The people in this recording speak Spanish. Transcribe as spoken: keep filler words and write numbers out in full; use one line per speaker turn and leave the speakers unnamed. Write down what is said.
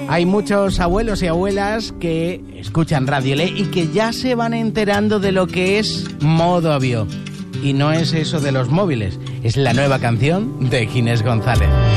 Hay muchos abuelos y abuelas que escuchan Radio L y que ya se van enterando de lo que es modo avión. Y no es eso de los móviles, es la nueva canción de Ginés González.